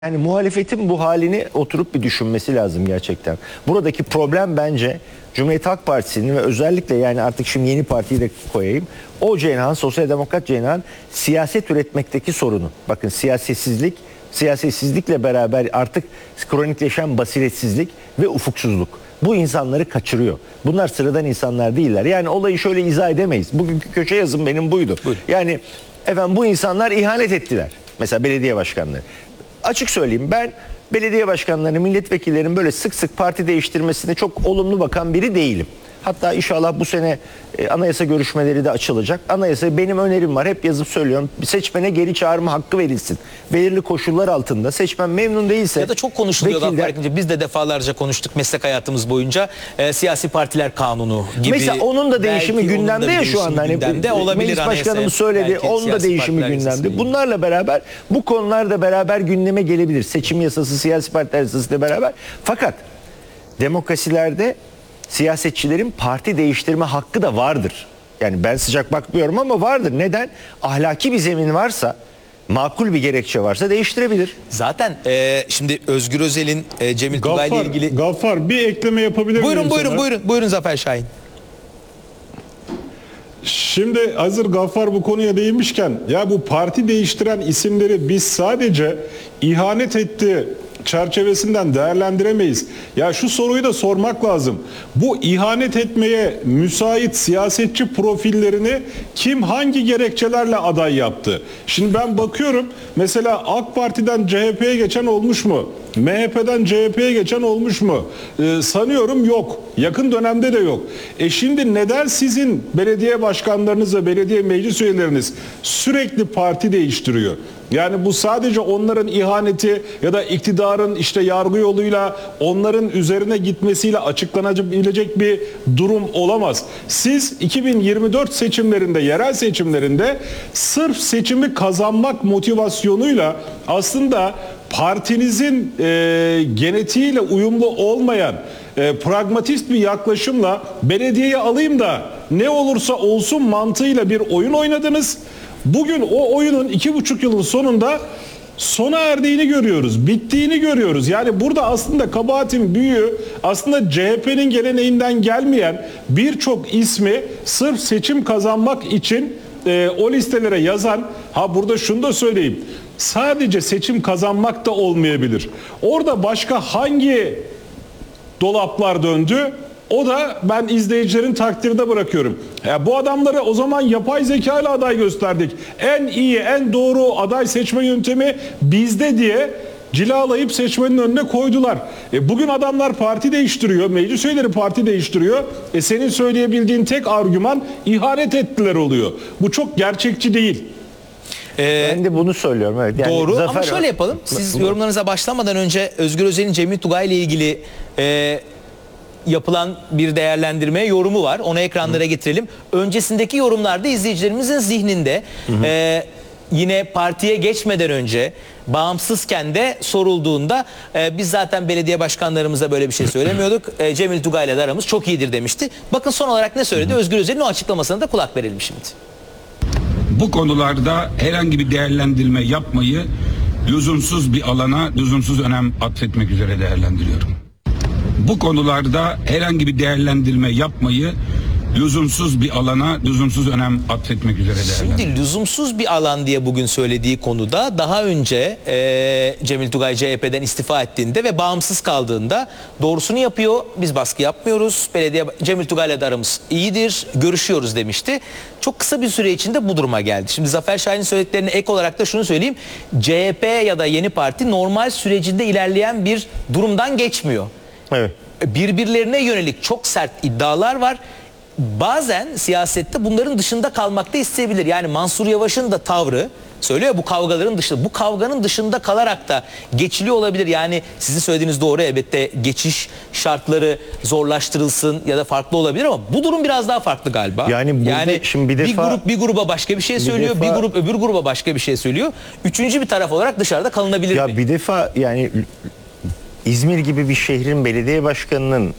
Yani muhalefetin bu halini oturup bir düşünmesi lazım gerçekten. Buradaki problem bence Cumhuriyet Halk Partisi'nin ve özellikle yani artık şimdi yeni partiyi de koyayım. O cenahın, sosyal demokrat cenahın siyaset üretmekteki sorunu. Bakın siyasetsizlikle beraber artık kronikleşen basiretsizlik ve ufuksuzluk. Bu insanları kaçırıyor. Bunlar sıradan insanlar değiller. Yani olayı şöyle izah edemeyiz. Bugünkü köşe yazım benim buydu. Buyurun. Yani efendim bu insanlar ihanet ettiler. Mesela belediye başkanları. Açık söyleyeyim, ben belediye başkanlarını, milletvekillerinin böyle sık sık parti değiştirmesine çok olumlu bakan biri değilim. Hatta inşallah bu sene anayasa görüşmeleri de açılacak. Anayasa, benim önerim var, hep yazıp söylüyorum. Seçmene geri çağırma hakkı verilsin. Belirli koşullar altında seçmen memnun değilse... Ya da çok konuşuluyor vekiller... farkınca. Biz de defalarca konuştuk meslek hayatımız boyunca. Siyasi partiler kanunu gibi. Mesela onun da değişimi gündemde ya şu anda. Gündemde olabilir. Meclis başkanımız söyledi. Onun da değişimi gündemde. Bunlarla beraber bu konular da beraber gündeme gelebilir. Seçim yasası, siyasi partiler yasasıyla beraber. Fakat demokrasilerde siyasetçilerin parti değiştirme hakkı da vardır. Yani ben sıcak bakmıyorum ama vardır. Neden? Ahlaki bir zemin varsa, makul bir gerekçe varsa değiştirebilir. Zaten şimdi Özgür Özel'in Cemil Tugay ile ilgili... Gaffar, bir ekleme yapabilir miyim sana? Buyurun Zafer Şahin. Şimdi hazır Gaffar bu konuya değinmişken, ya bu parti değiştiren isimleri biz sadece ihanet etti çerçevesinden değerlendiremeyiz. Ya şu soruyu da sormak lazım. Bu ihanet etmeye müsait siyasetçi profillerini kim hangi gerekçelerle aday yaptı? Şimdi ben bakıyorum, mesela AK Parti'den CHP'ye geçen olmuş mu? MHP'den CHP'ye geçen olmuş mu? Sanıyorum yok. Yakın dönemde de yok. Şimdi neden sizin belediye başkanlarınız ve belediye meclis üyeleriniz sürekli parti değiştiriyor? Yani bu sadece onların ihaneti ya da iktidarın işte yargı yoluyla onların üzerine gitmesiyle açıklanabilecek bir durum olamaz. Siz 2024 seçimlerinde, yerel seçimlerinde sırf seçimi kazanmak motivasyonuyla aslında partinizin genetiğiyle uyumlu olmayan pragmatist bir yaklaşımla belediyeyi alayım da ne olursa olsun mantığıyla bir oyun oynadınız. Bugün o oyunun 2,5 yılın sonunda sona erdiğini görüyoruz, bittiğini görüyoruz. Yani burada aslında kabahatin büyüğü aslında CHP'nin geleneğinden gelmeyen birçok ismi sırf seçim kazanmak için o listelere yazan, burada şunu da söyleyeyim, sadece seçim kazanmak da olmayabilir. Orada başka hangi dolaplar döndü? O da ben izleyicilerin takdirde bırakıyorum. Bu adamları o zaman yapay zeka ile aday gösterdik. En iyi, en doğru aday seçme yöntemi bizde diye cilalayıp seçmenin önüne koydular. Bugün adamlar parti değiştiriyor, meclis üyeleri parti değiştiriyor. Senin söyleyebildiğin tek argüman ihanet ettiler oluyor. Bu çok gerçekçi değil. Ben de bunu söylüyorum. Evet. Yani doğru Zafer... ama şöyle yapalım. Siz yorumlarınıza başlamadan önce Özgür Özel'in Cemil Tugay ile ilgili yapılan bir değerlendirmeye yorumu var. Onu ekranlara getirelim. Öncesindeki yorumlarda izleyicilerimizin zihninde yine partiye geçmeden önce bağımsızken de sorulduğunda biz zaten belediye başkanlarımıza böyle bir şey söylemiyorduk. Cemil Tugay ile de aramız çok iyidir demişti. Bakın son olarak ne söyledi? Özgür Özel'in o açıklamasına da kulak verelim şimdi. Bu konularda herhangi bir değerlendirme yapmayı lüzumsuz bir alana lüzumsuz önem atfetmek üzere değerlendiriyorum. Bu konularda herhangi bir değerlendirme yapmayı lüzumsuz bir alana lüzumsuz önem atfetmek üzere değerlendiriyorum. Şimdi lüzumsuz bir alan diye bugün söylediği konuda daha önce Cemil Tugay CHP'den istifa ettiğinde ve bağımsız kaldığında doğrusunu yapıyor. Biz baskı yapmıyoruz. Cemil Tugay'la da aramız iyidir. Görüşüyoruz demişti. Çok kısa bir süre içinde bu duruma geldi. Şimdi Zafer Şahin'in söylediklerine ek olarak da şunu söyleyeyim. CHP ya da yeni parti normal sürecinde ilerleyen bir durumdan geçmiyor. Evet. Birbirlerine yönelik çok sert iddialar var. Bazen siyasette bunların dışında kalmak da isteyebilir. Yani Mansur Yavaş'ın da tavrı söylüyor, bu kavgaların dışında, bu kavganın dışında kalarak da geçiliyor olabilir. Yani sizin söylediğiniz doğru, elbette geçiş şartları zorlaştırılsın ya da farklı olabilir ama bu durum biraz daha farklı galiba. Yani şimdi bir grup bir gruba başka bir şey söylüyor, bir grup öbür gruba başka bir şey söylüyor. Üçüncü bir taraf olarak dışarıda kalınabilir mi? Ya bir defa yani İzmir gibi bir şehrin belediye başkanının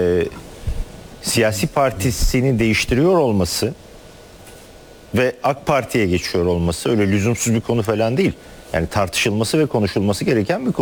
siyasi partisini değiştiriyor olması ve AK Parti'ye geçiyor olması öyle lüzumsuz bir konu falan değil. Yani tartışılması ve konuşulması gereken bir konu.